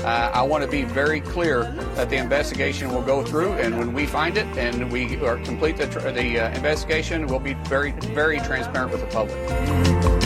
I want to be very clear that the investigation will go through, and when we find it and we complete the investigation, we'll be very, very transparent with the public.